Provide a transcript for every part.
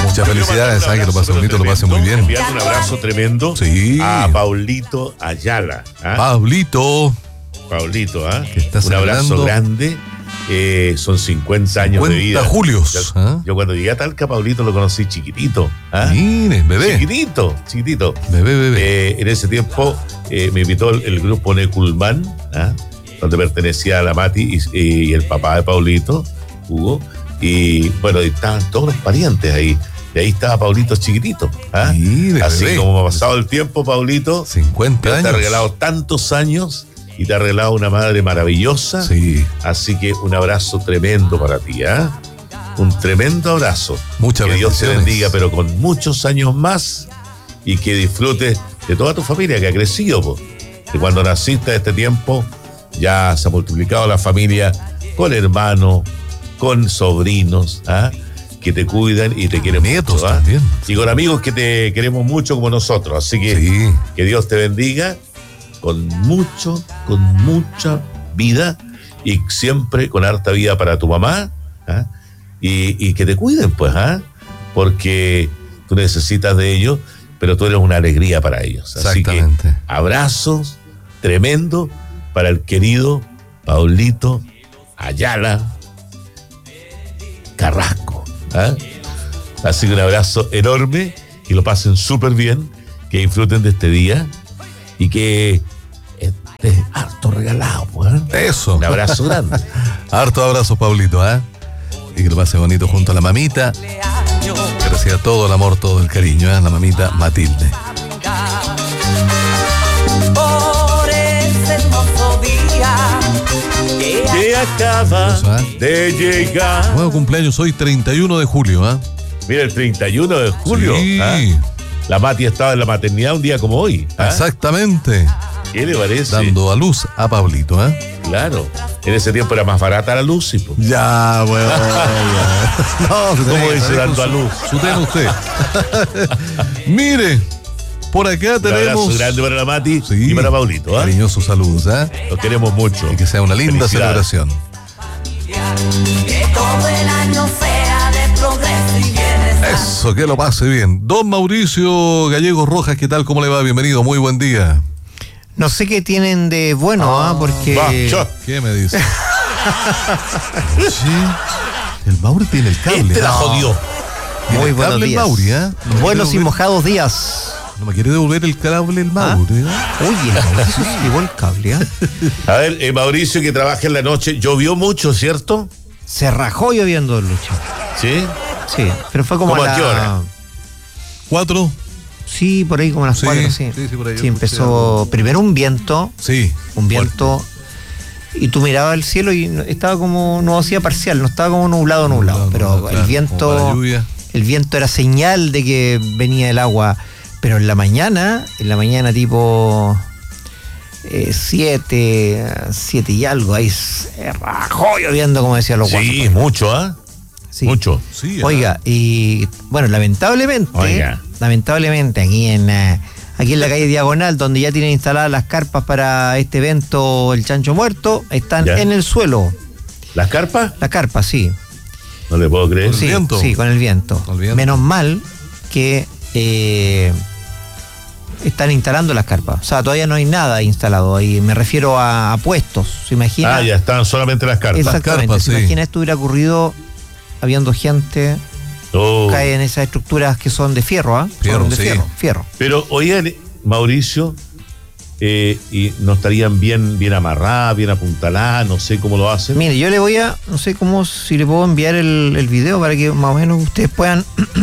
Muchas felicidades, que lo pase bonito, lo pase muy bien. Enviando un abrazo tremendo a Paulito Ayala. Paulito, un abrazo grande. Son 50 años de vida. Julios. Yo cuando llegué a Talca, Paulito lo conocí chiquitito. Mire, bebé. Chiquitito. Bebé. En ese tiempo me invitó el grupo Neculman, donde pertenecía a la Mati y el papá de Paulito, Hugo. Y bueno, estaban todos los parientes ahí. Y ahí estaba Paulito chiquitito. Así bebé. Como ha pasado el tiempo, Paulito. 50 años. Te ha regalado tantos años. Y te ha regalado una madre maravillosa. Sí. Así que un abrazo tremendo para ti, Un tremendo abrazo. Muchas que Dios te bendiciones. bendiga, pero con muchos años más. Y que disfrutes de toda tu familia que ha crecido, de cuando naciste a este tiempo, ya se ha multiplicado la familia con hermanos, con sobrinos, que te cuidan y te quieren nietos mucho. También. Y con amigos que te queremos mucho como nosotros. Así que que Dios te bendiga. Con mucha vida y siempre con harta vida para tu mamá, y que te cuiden, pues, porque tú necesitas de ellos, pero tú eres una alegría para ellos. Así que abrazos tremendo para el querido Paulito Ayala Carrasco. Así que un abrazo enorme, que lo pasen súper bien, que disfruten de este día. Y que estés harto regalado, pues. Eso. Un abrazo grande. Harto abrazo, Paulito, Y que lo pase bonito junto a la mamita. Que reciba todo el amor, todo el cariño, la mamita Matilde. Por ese hermoso día que acaba de llegar. Nuevo cumpleaños hoy, 31 de julio, Mira, el 31 de julio. Sí. La Mati estaba en la maternidad un día como hoy. Exactamente. ¿Qué le parece? Dando a luz a Pablito, Claro. En ese tiempo era más barata la luz, sí, Ya, bueno. No, ¿cómo dice dando a luz? Usted. Mire, por acá tenemos. Un abrazo grande para la Mati y para Paulito. Cariñoso saludos, Los queremos mucho. Y que sea una linda celebración. que todo el año sea de progreso y bienestar. Eso, que lo pase bien. Don Mauricio Gallegos Rojas, ¿qué tal? ¿Cómo le va? Bienvenido, muy buen día. No sé qué tienen de bueno, porque... ¿Qué me dice? Sí, el Mauri tiene el cable. La jodió. Muy buenos días. El Mauri, Buenos y mojados días. No me quiere devolver el cable el Mauri. Oye, Mauricio se llevó el cable, A ver, Mauricio, que trabaja en la noche, llovió mucho, ¿cierto? Se rajó lloviendo, Lucho. ¿Sí? Sí, pero fue como ¿Cómo a qué hora? 4. Sí, por ahí como a las 4, sí. Sí, por ahí. Sí, empezó primero un viento. Sí. Un viento. Y tú mirabas el cielo y estaba como nubosidad parcial, no estaba como nublado. Pero claro, el viento era señal de que venía el agua. Pero en la mañana tipo 7 y algo, ahí se rajó lloviendo, como decían los guapos. Sí, mucho, Sí. Mucho. Sí, Oiga, y bueno, lamentablemente aquí en la calle Diagonal, donde ya tienen instaladas las carpas para este evento, el Chancho Muerto, están en el suelo. ¿Las carpas? Las carpas, sí. No le puedo creer. Sí, viento? Sí, con el viento. Menos mal que están instalando las carpas. O sea, todavía no hay nada instalado ahí. Me refiero a puestos, ¿se imagina? Ya están solamente las carpas. Exactamente. Las carpas, ¿Se imagina esto hubiera ocurrido habiendo gente? Cae en esas estructuras que son de fierro, fierro. Pero, oigan, Mauricio, y no estarían bien amarradas, bien apuntaladas, no sé cómo lo hacen. Mire, yo le voy a, no sé cómo, si le puedo enviar el video para que más o menos ustedes puedan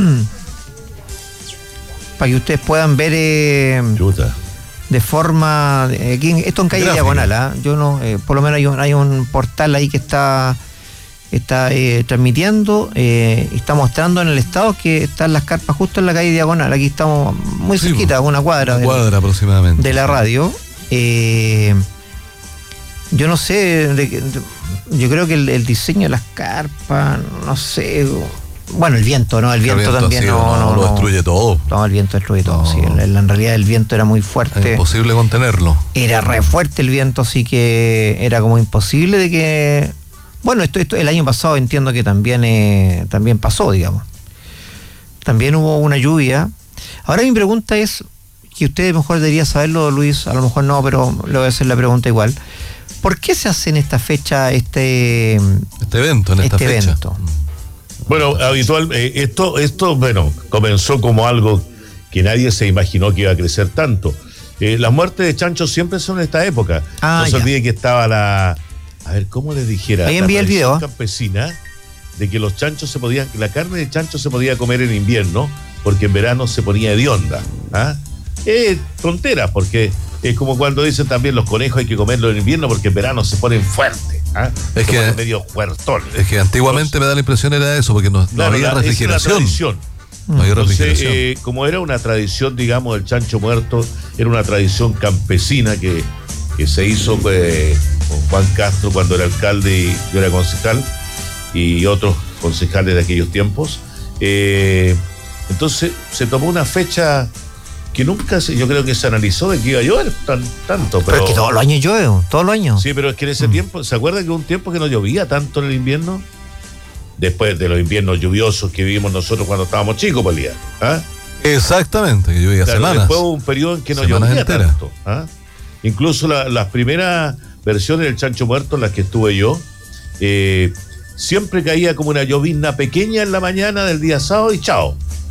ver de forma esto en calle Gráfica. Diagonal, yo no, por lo menos hay un portal ahí que está transmitiendo y está mostrando en el estado que están las carpas justo en la calle Diagonal. Aquí estamos muy cerquita, una cuadra aproximadamente de la radio. Yo no sé, yo creo que el diseño de las carpas, no sé. Bueno, el viento, ¿no? El viento también sí, no lo destruye todo. No, el viento destruye todo. No. Sí, en realidad el viento era muy fuerte. Es imposible contenerlo. Era re fuerte el viento, así que era como imposible de que... Bueno, esto el año pasado entiendo que también pasó, digamos. también hubo una lluvia. Ahora mi pregunta es, que usted mejor debería saberlo, Luis, a lo mejor no, pero le voy a hacer la pregunta igual. ¿Por qué se hace en esta fecha este evento, evento? Bueno, habitual, esto comenzó como algo que nadie se imaginó que iba a crecer tanto. Las muertes de chanchos siempre son en esta época. No se olvide que estaba a ver, ¿cómo les dijera? Ahí envié el video. Campesina de que los chanchos la carne de chancho se podía comer en invierno, porque en verano se ponía hedionda. Tontera, porque es como cuando dicen también los conejos hay que comerlos en invierno porque en verano se ponen fuertes. Es que medio huertones. Es que antiguamente me da la impresión era eso, porque no había refrigeración. No había refrigeración. Como era una tradición, digamos, el chancho muerto, era una tradición campesina que se hizo con Juan Castro cuando era alcalde y yo era concejal, y otros concejales de aquellos tiempos. Entonces se tomó una fecha que nunca yo creo que se analizó de que iba a llover tanto. Pero es que todos los años llueve, todos los años. Sí, pero es que en ese tiempo, ¿se acuerda que hubo un tiempo que no llovía tanto en el invierno? Después de los inviernos lluviosos que vivimos nosotros cuando estábamos chicos, Polía. Exactamente, que llovía semanas. Después hubo un periodo en que no llovía tanto. Incluso las primeras versiones del chancho muerto en las que estuve yo, siempre caía como una llovizna pequeña en la mañana del día sábado y chao.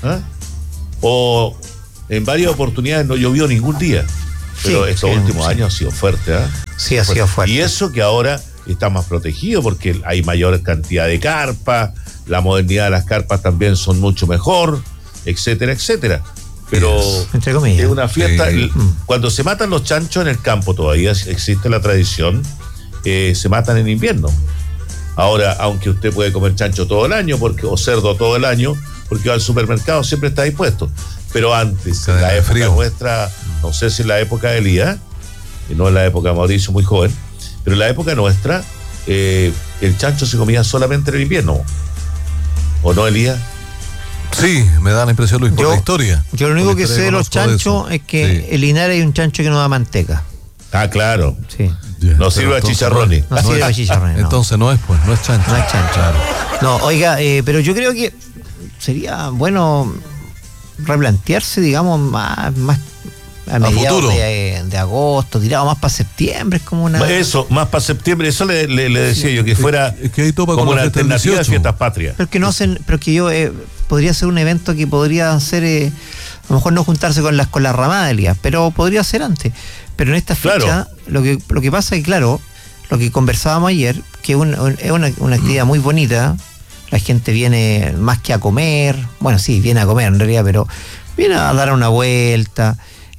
O en varias oportunidades no llovió ningún día. Pero estos últimos años ha sido fuerte. Sí, ha sido fuerte. Y eso que ahora está más protegido porque hay mayor cantidad de carpas, la modernidad de las carpas también son mucho mejor, etcétera, etcétera. Pero entre comillas, es una fiesta. Cuando se matan los chanchos en el campo, todavía existe la tradición, se matan en invierno. Ahora, aunque usted puede comer chancho todo el año o cerdo todo el año, porque va al supermercado, siempre está dispuesto. Pero antes, en la época nuestra, no sé si en la época de Elías, y no en la época de Mauricio, muy joven, pero en la época nuestra, el chancho se comía solamente en el invierno. ¿O no, Elías? Sí, me da la impresión, Luis, por la historia. Yo lo único que sé de los chanchos es que en Linares hay un chancho que no da manteca. Claro. Sí. No sirve a chicharrones. No sirve a chicharrones. Entonces no es chancho. No es chancho. Claro. No, oiga, pero yo creo que sería bueno replantearse, digamos, más a mediados de agosto, tirado más para septiembre, es como una... Eso, más para septiembre, eso le decía yo, que fuera es que ahí topa como una alternativa de fiestas patrias. Pero que no hacen, pero que yo podría ser un evento que podría ser, a lo mejor no juntarse con las ramadas de Elías, pero podría ser antes. Pero en esta fecha, lo que pasa es que, claro, lo que conversábamos ayer, que es una actividad muy bonita. La gente viene más que a comer, bueno, sí, viene a comer en realidad, pero viene a dar una vuelta.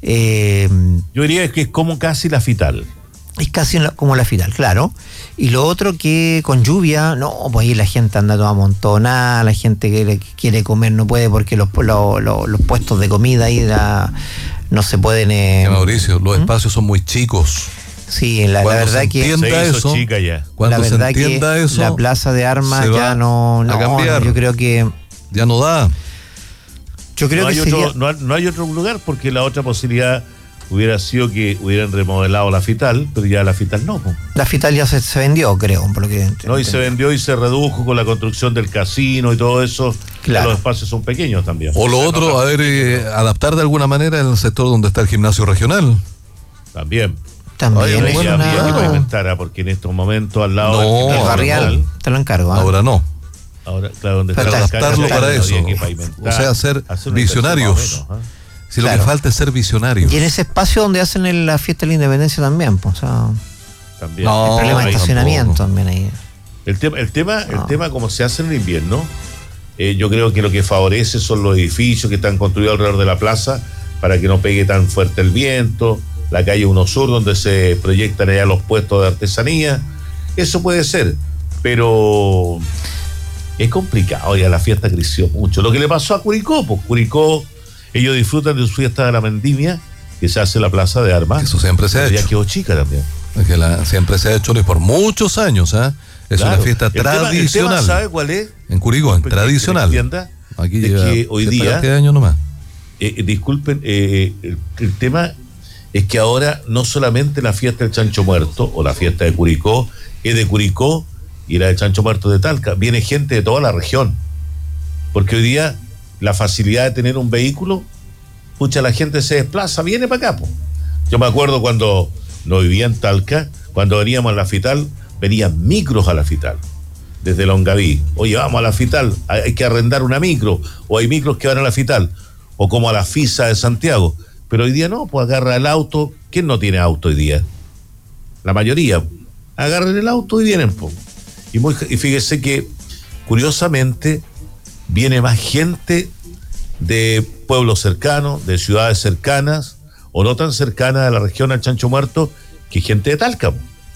Yo diría que es como casi la Fital. Es casi como la Fital, claro. Y lo otro que con lluvia, no, pues ahí la gente anda toda amontonada, la gente que quiere comer no puede porque los puestos de comida ahí no se pueden... Mauricio, los espacios son muy chicos. Sí, la verdad que eso, chica ya. La verdad que eso, la plaza de armas ya no yo creo que ya no da. Yo creo no hay otro lugar, porque la otra posibilidad hubiera sido que hubieran remodelado la Fital, pero ya la Fital no. La Fital ya se vendió, creo, por lo que no, y se vendió y se redujo con la construcción del casino y todo eso. Claro. Los espacios son pequeños también. O lo otro, adaptar de alguna manera el sector donde está el gimnasio regional. También había que pavimentar, porque en estos momentos al lado del el barrial te lo encargo. Ahora no. Ahora, claro, donde para adaptarlo para eso. O sea, ser visionarios. Si lo que falta es ser visionarios. Y en ese espacio donde hacen la fiesta de la independencia también, pues, o sea, también. El problema de estacionamiento también ahí. El tema como se hace en el invierno, yo creo que lo que favorece son los edificios que están construidos alrededor de la plaza para que no pegue tan fuerte el viento. La calle 1 Sur, donde se proyectan allá los puestos de artesanía. Eso puede ser, pero es complicado, ya la fiesta creció mucho. Lo que le pasó a Curicó, pues Curicó, ellos disfrutan de su fiesta de la Vendimia, que se hace en la Plaza de Armas. Eso siempre se ha hecho. Ya quedó chica también. Es que siempre se ha hecho por muchos años, Es una fiesta tradicional. El tema, ¿sabe cuál es? En Curicó, tradicional. Aquí es que hoy día, ¿qué año nomás? Disculpen, el tema es que ahora no solamente la fiesta del Chancho Muerto o la fiesta de Curicó es de Curicó y la del Chancho Muerto de Talca, viene gente de toda la región, porque hoy día la facilidad de tener un vehículo, pucha, la gente se desplaza, viene para acá, po. Yo me acuerdo cuando no vivía en Talca, cuando veníamos a la Fital, venían micros a la Fital, desde Longaví. Oye, vamos a la Fital, hay que arrendar una micro, o hay micros que van a la Fital, o como a la FISA de Santiago. Pero hoy día no, pues agarra el auto. ¿Quién no tiene auto hoy día? La mayoría. Agarren el auto y vienen, pues. Y fíjese que, curiosamente, viene más gente de pueblos cercanos, de ciudades cercanas, o no tan cercanas de la región al Chancho Muerto, que gente de Talca.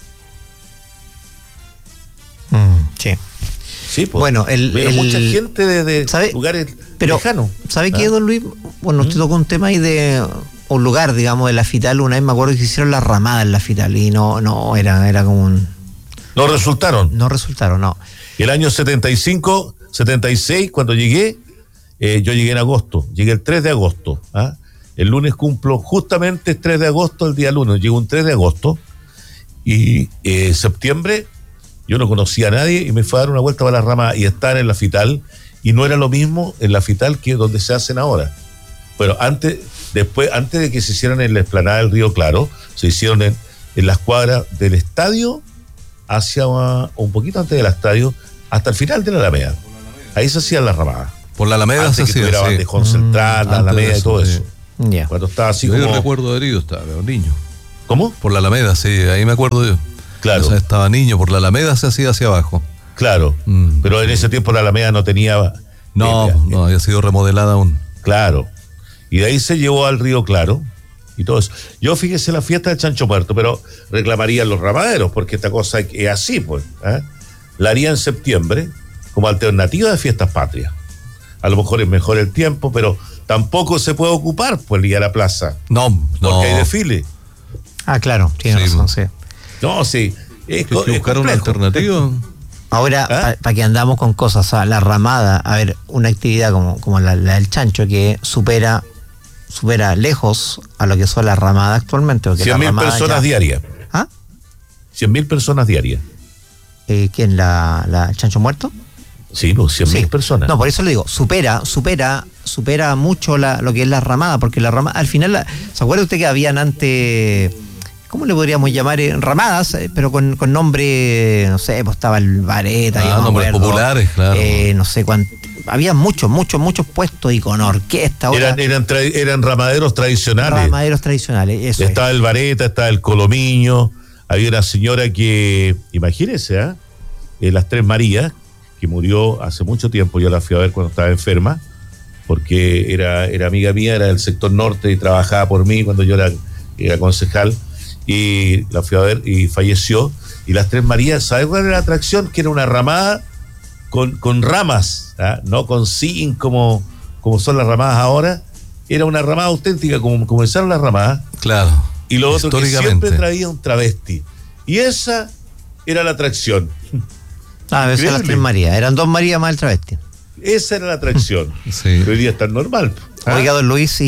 Sí. Sí, pues. Bueno, mucha gente de lugares lejanos. ¿Sabe qué, don Luis? Bueno, usted tocó un tema ahí de un lugar, digamos, de la Fital. Una vez me acuerdo que hicieron la ramada en la Fital y no era como un... No resultaron. No resultaron, no. Y el año 75, 76, cuando llegué, yo llegué en agosto, llegué el 3 de agosto. El lunes cumplo justamente el 3 de agosto, el día lunes, llego un 3 de agosto, y septiembre yo no conocía a nadie y me fui a dar una vuelta para la rama y estar en la Fital, y no era lo mismo en la Fital que donde se hacen ahora. Pero antes de que se hicieran en la explanada del Río Claro, se hicieron en las cuadras del estadio, hacia un poquito antes del estadio, hasta el final de la Alameda. Ahí se hacían las ramadas. Por la Alameda antes se que hacía, tuviera bandejón central, la Alameda y todo eso. Yeah. Cuando estaba así yo como... Yo recuerdo herido, estaba un niño. ¿Cómo? Por la Alameda, sí, ahí me acuerdo yo. Claro. O sea, estaba niño, por la Alameda se hacía hacia abajo. Claro, pero en ese tiempo la Alameda no tenía... No había sido remodelada aún. Claro. Y de ahí se llevó al Río Claro y todo eso. Yo fíjese la fiesta del Chancho Muerto, pero reclamarían los ramaderos, porque esta cosa es así, pues. La haría en septiembre como alternativa de fiestas patrias. A lo mejor es mejor el tiempo, pero tampoco se puede ocupar pues el día de la plaza. No. Porque hay desfile. Claro, tiene razón, sí. No, sí. Es que buscar una alternativa. Ahora, para que andamos con cosas, o sea, la ramada, a ver, una actividad como la del chancho que supera lejos a lo que son las ramadas actualmente. 100.000 personas diarias. 100.000 personas diarias. ¿Quién? ¿La chancho muerto? Sí, pues 100.000 personas. No, por eso le digo, supera mucho lo que es la ramada, porque la ramada, al final, ¿se acuerda usted que habían antes... ¿Cómo le podríamos llamar? Ramadas, pero con nombre, no sé, pues estaba el Vareta. Nombres populares, claro. No sé cuánto. Había muchos puestos y con orquesta. Eran ramaderos tradicionales. Ramaderos tradicionales, eso. Estaba el Vareta, estaba el Colomiño, había una señora que, imagínese, las Tres Marías, que murió hace mucho tiempo, yo la fui a ver cuando estaba enferma, porque era amiga mía, era del sector norte y trabajaba por mí cuando yo era concejal. Y la fui a ver y falleció. Y las Tres Marías, ¿sabes cuál era la atracción? Que era una ramada con ramas, no con zinc como son las ramadas ahora. Era una ramada auténtica, como comenzaron las ramadas. Claro. Y lo otro que siempre traía un travesti. Y esa era la atracción. Esas son las Tres Marías. Eran dos Marías más el travesti. Esa era la atracción. Sí. Pero hoy día es tan normal. Oiga, don Luis,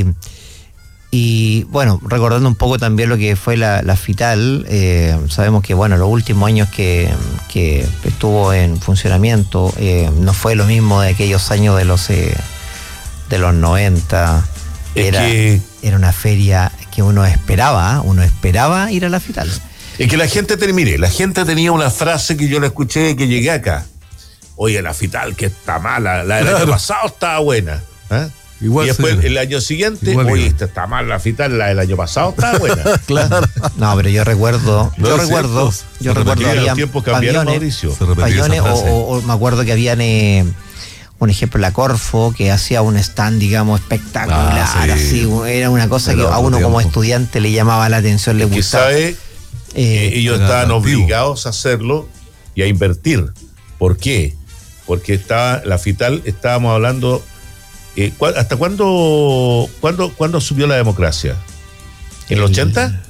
y bueno, recordando un poco también lo que fue la Fital, sabemos que bueno, los últimos años que estuvo en funcionamiento no fue lo mismo de aquellos años de los 90. Era una feria que uno esperaba ir a la Fital. Es que la gente tenía una frase que yo la escuché que llegué acá. Oye, la Fital que está mala, la del año pasado estaba buena. Igual y después el año siguiente, oye, esta está mal la Fital, la del año pasado está buena. Claro. No, pero yo recuerdo había tiempos cambiaron, Mauricio. Pabellones, o me acuerdo que habían un ejemplo, la Corfo, que hacía un stand, digamos, espectacular, así, era una cosa que a uno como estudiante le llamaba la atención, le gustaba. ¿Sabe? Ellos estaban obligados a hacerlo y a invertir. ¿Por qué? Porque la Fital, estábamos hablando... ¿Hasta cuándo subió la democracia? ¿En el 80?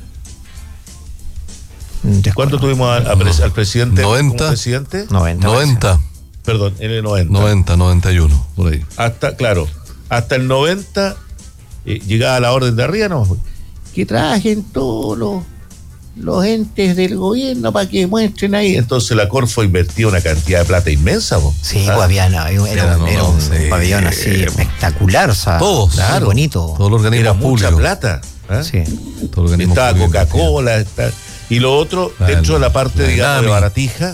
¿Cuándo tuvimos al presidente? 90. ¿Como presidente? 90. Perdón, en el 90. 90, 91, por ahí. Hasta el 90 llegaba la orden de arriba, ¿no? Que trajen todos los entes del gobierno para que muestren ahí. Entonces la Corfo invertía una cantidad de plata inmensa, ¿vos? Sí, pues era un pabellón así espectacular, o sea, todos, claro, bonito. Todos los organismos públicos. Mucha plata. Sí. Estaba Coca-Cola, y lo otro, dentro de la parte, digamos, de Baratija,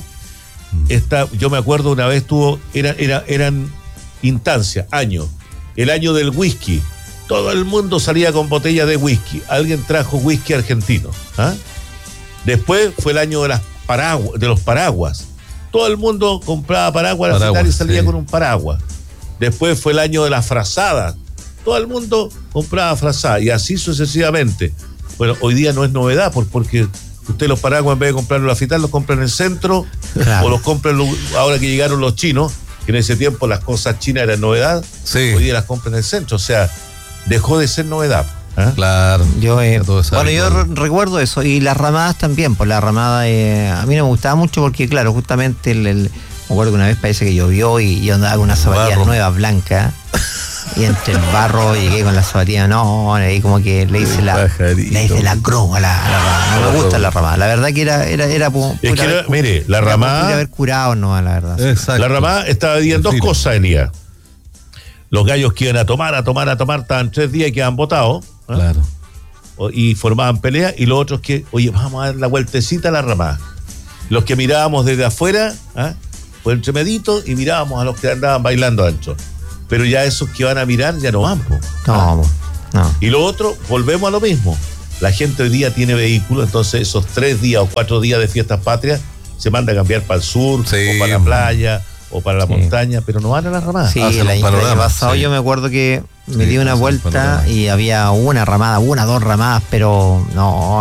yo me acuerdo una vez eran instancias, el año del whisky. Todo el mundo salía con botellas de whisky. Alguien trajo whisky argentino. Después fue el año de los paraguas. Todo el mundo compraba paraguas y salía con un paraguas. Después fue el año de las frazadas. Todo el mundo compraba frazadas y así sucesivamente. Bueno, hoy día no es novedad porque usted los paraguas, en vez de comprarlos en la Fital, los compra en el centro, claro, o los compra ahora que llegaron los chinos, que en ese tiempo las cosas chinas eran novedad, hoy día las compra en el centro. O sea, dejó de ser novedad. Claro. Yo recuerdo eso. Y las ramadas también. Pues la ramada a mí no me gustaba mucho porque, claro, justamente me acuerdo que una vez parece que llovió y yo andaba con una zapatilla nueva, blanca. Y entre el barro llegué con la zapatilla, ahí como que le hice la cruz a la ramada. No me gusta la ramada. La verdad que era mire, la ramada. Podría haber curado, la verdad. Exacto. La ramada estaba dividiendo dos cosas, Elías. Los gallos que iban a tomar, estaban 3 días y quedaban botados. Claro. Y formaban pelea. Y los otros que, oye, vamos a dar la vueltecita a la ramada. Los que mirábamos desde afuera, por entremedito, y mirábamos a los que andaban bailando ancho. Pero ya esos que van a mirar ya no van. No. Y lo otro, volvemos a lo mismo. La gente hoy día tiene vehículos, entonces esos 3 días o 4 días de fiestas patrias se manda a cambiar para el sur, o para la playa, o para la montaña, pero no van a las ramadas. Sí, el año pasado yo me acuerdo que me di una vuelta y había una ramada, 2 ramadas, pero no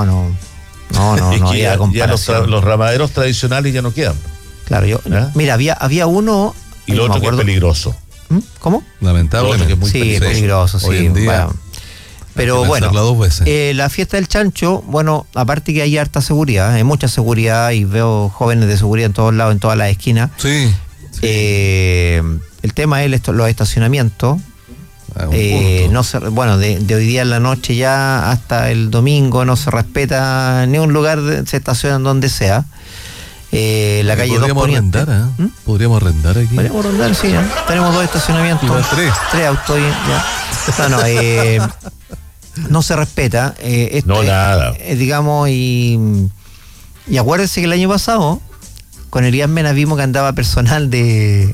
había comparación. Ya los ramaderos tradicionales ya no quedan. Claro, mira, había uno. Y lo otro que es peligroso. ¿Cómo? Lamentablemente. Que es muy peligroso, sí. Hoy en día, pero bueno, la fiesta del chancho, bueno, aparte que hay harta seguridad, hay mucha seguridad y veo jóvenes de seguridad en todos lados, en todas las esquinas. Sí. El tema es los estacionamientos. De hoy día en la noche ya hasta el domingo no se respeta ni un lugar, se estacionan donde sea. La calle 2 Poniente. Podríamos arrendar aquí. Podríamos arrendar, sí, tenemos 2 estacionamientos. 3 autos ya. No se respeta. Nada. Digamos, y acuérdense que el año pasado con Elías Mena vimos que andaba personal de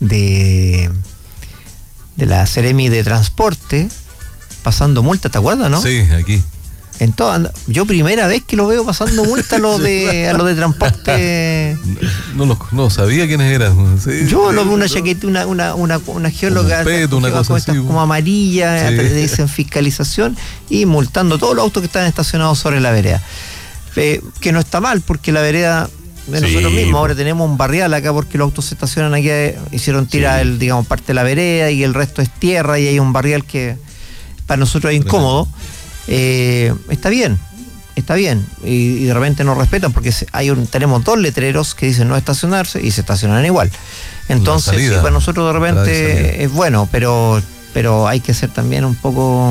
la Seremi de Transporte pasando multa, ¿te acuerdas, no? Sí, aquí. Yo primera vez que lo veo pasando multa a los de transporte. No sabía quiénes eran. Sí, yo lo veo una chaqueta, una geóloga una cosa así, como amarilla, dicen fiscalización y multando todos los autos que están estacionados sobre la vereda. Que no está mal, porque la vereda de nosotros mismos, ahora tenemos un barrial acá porque los autos se estacionan aquí, hicieron tirar parte de la vereda y el resto es tierra y hay un barrial que para nosotros es incómodo. Está bien y de repente no respetan porque tenemos 2 letreros que dicen no estacionarse y se estacionan igual, entonces para nosotros de repente es bueno, pero hay que ser también un poco.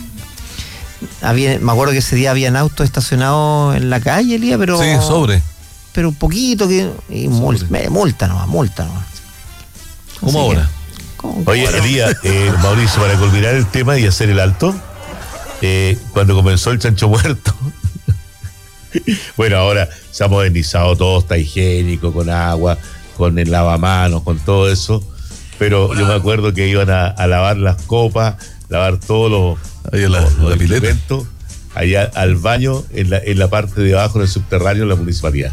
Me acuerdo que ese día habían autos estacionados en la calle, Elías, pero pero un poquito multa nomás. ¿Cómo ahora? Oye, Elías, Mauricio, para culminar el tema y hacer el alto, cuando comenzó el chancho muerto, bueno, ahora se ha modernizado todo, está higiénico, con agua, con el lavamanos, con todo eso, pero yo me acuerdo que iban a lavar las copas, lavar todos los elementos allá al baño en la parte de abajo del subterráneo de la municipalidad.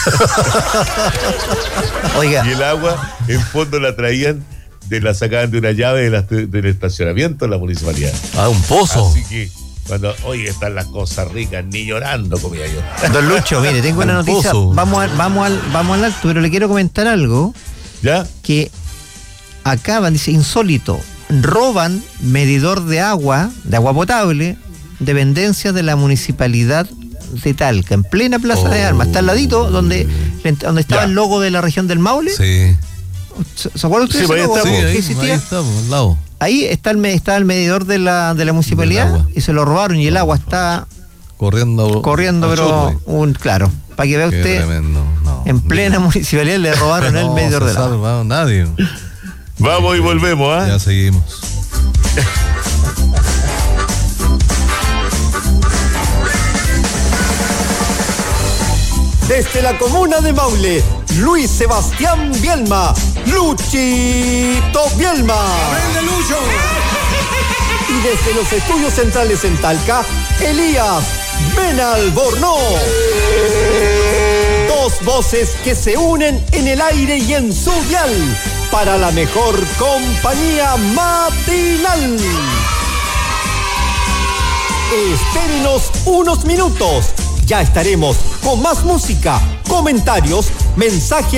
Oiga. Y el agua en fondo la traían, la sacaban de una llave del estacionamiento de la municipalidad. Un pozo. Así que cuando hoy están las cosas ricas, ni llorando comía yo. Don Lucho, mire, tengo una noticia. Vamos al alto, pero le quiero comentar algo. ¿Ya? Que acaban, dice, insólito, roban medidor de agua potable, dependencias de la municipalidad de Talca, en plena Plaza de Armas. Está al ladito donde estaba el logo de la región del Maule. Sí. ¿Se acuerdan ustedes? Ahí estamos, al lado. Ahí está el medidor de la municipalidad y se lo robaron y el agua está corriendo, pero claro, para que vea qué usted, tremendo. No, en plena municipalidad le robaron el medio ordenado. No se ha salvado nadie. Vamos y volvemos, ¿ah? Ya seguimos. Desde la comuna de Maule, Luis Sebastián Bielma, Luchito Bielma. ¡Aprende, Lucho! Y desde los estudios centrales en Talca, Elías Benalbornoz. Dos voces que se unen en el aire y en su dial para la mejor compañía matinal. Espérenos unos minutos. Ya estaremos con más música, comentarios, mensajes